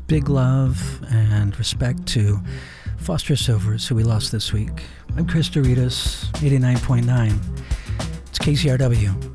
big love and respect to Foster Silvers, who we lost this week. I'm Chris Doritas, 89.9. It's KCRW.